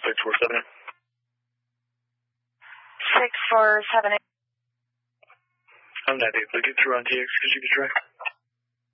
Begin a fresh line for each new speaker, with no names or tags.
6478.
6478.
I'm not able to get through on TX. Could you get direct?